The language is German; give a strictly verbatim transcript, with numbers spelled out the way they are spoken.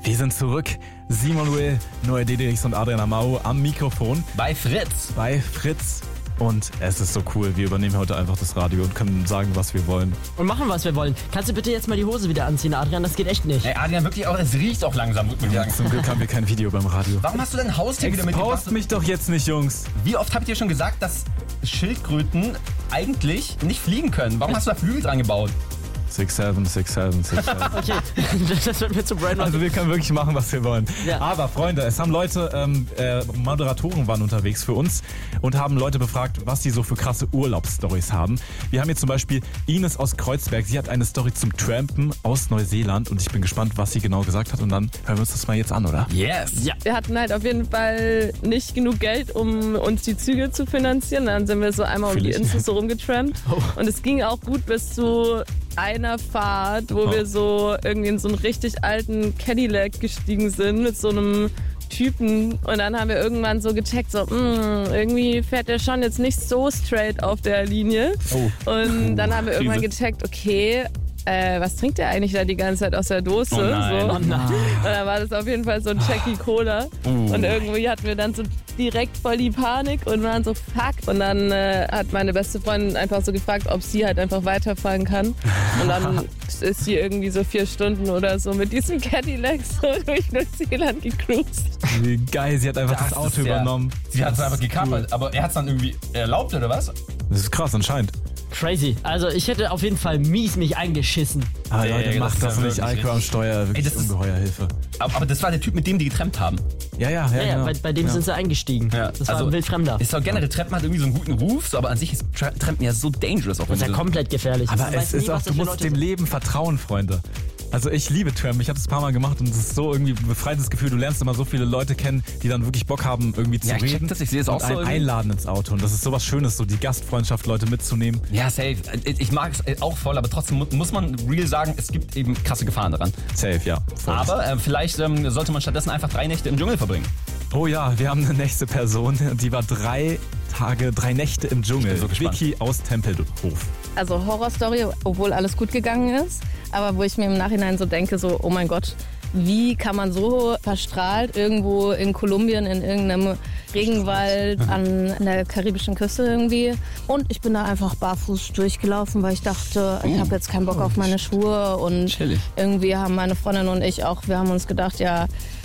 Wir sind zurück. Simon Will, Noah Dedrix und Adrian Amau am Mikrofon. Bei Fritz. Bei Fritz. Und es ist so cool. Wir übernehmen heute einfach das Radio und können sagen, was wir wollen. Und machen, was wir wollen. Kannst du bitte jetzt mal die Hose wieder anziehen, Adrian? Das geht echt nicht. Ey, Adrian, wirklich auch, es riecht auch langsam, würde man sagen. Zum Glück haben wir kein Video beim Radio. Warum hast du dein Haustier wieder mitgebracht? Post mich doch jetzt nicht, Jungs. Wie oft habt ihr schon gesagt, dass Schildkröten eigentlich nicht fliegen können? Warum hast du da Flügel dran gebaut? six seven, six seven, six seven. Okay, das wird mir zu brainwash. Also wir können wirklich machen, was wir wollen. Ja. Aber Freunde, es haben Leute, ähm, äh, Moderatoren waren unterwegs für uns und haben Leute befragt, was die so für krasse Urlaubsstories haben. Wir haben hier zum Beispiel Ines aus Kreuzberg. Sie hat eine Story zum Trampen aus Neuseeland und ich bin gespannt, was sie genau gesagt hat. Und dann hören wir uns das mal jetzt an, oder? Yes. Ja. Wir hatten halt auf jeden Fall nicht genug Geld, um uns die Züge zu finanzieren. Dann sind wir so einmal um die Insel so rumgetrampt. Oh. Und es ging auch gut bis zu einer Fahrt, wo Oh. wir so irgendwie in so einen richtig alten Cadillac gestiegen sind mit so einem Typen. Und dann haben wir irgendwann so gecheckt, so, mh, irgendwie fährt der schon jetzt nicht so straight auf der Linie. Oh. Und dann haben wir irgendwann Krise. gecheckt, okay, äh, was trinkt der eigentlich da die ganze Zeit aus der Dose? Oh nein. So. Oh nein. Und dann war das auf jeden Fall so ein Jackie Cola. Uh. Und irgendwie hatten wir dann so direkt voll die Panik und waren so, fuck. Und dann äh, hat meine beste Freundin einfach so gefragt, ob sie halt einfach weiterfahren kann. Und dann ist sie irgendwie so vier Stunden oder so mit diesem Cadillac so durch Neuseeland gecruised. Wie geil, sie hat einfach das, Das Auto ist ja- übernommen. Sie hat es Das einfach ist gekapert, cool. aber er hat es dann irgendwie erlaubt, oder was? Das ist krass, anscheinend. Crazy. Also ich hätte auf jeden Fall mies mich eingeschissen. Aber Ja, Leute, ja, das macht ist das ja nicht. wirklich Alkohol am richtig. Steuer, wirklich Ey, das ist- ungeheuer Hilfe. Aber, aber das war der Typ, mit dem die getrampt haben. Ja, ja, ja. Ja, ja, genau. bei, bei dem ja. sind sie eingestiegen. Ja, Das war also- ein Wildfremder. Ist doch generell, Trampen hat irgendwie so einen guten Ruf, so, aber an sich ist Tra Trampen ja so dangerous. Auch Das ist ja wenn du- komplett gefährlich. Aber Man es weiß ist nie, auch, was du das für musst Leute dem sind. Leben vertrauen, Freunde. Also ich liebe Tramp, ich habe das ein paar Mal gemacht und es ist so irgendwie ein befreiendes Gefühl. Du lernst immer so viele Leute kennen, die dann wirklich Bock haben, irgendwie zu Ja, ich check reden. das, ich sehe es und auch so einen irgendwie. einladen ins Auto. Und das ist sowas Schönes, so die Gastfreundschaft, Leute mitzunehmen. Ja, safe. Ich mag es auch voll, aber trotzdem mu- muss man real sagen, es gibt eben krasse Gefahren daran. Safe, ja. Voll. Aber äh, vielleicht ähm, sollte man stattdessen einfach drei Nächte im Dschungel verbringen. Oh ja, wir haben eine nächste Person, die war drei Tage, drei Nächte im Dschungel. so gespannt. Vicky aus Tempelhof. Also Horrorstory, obwohl alles gut gegangen ist. Aber wo ich mir im Nachhinein so denke, so, oh mein Gott, wie kann man so verstrahlt irgendwo in Kolumbien in irgendeinem Regenwald an der karibischen Küste irgendwie. Und ich bin da einfach barfuß durchgelaufen, weil ich dachte, ich habe jetzt keinen Bock auf meine Schuhe. Und Chillig. irgendwie haben meine Freundin und ich auch, wir haben uns gedacht, ja,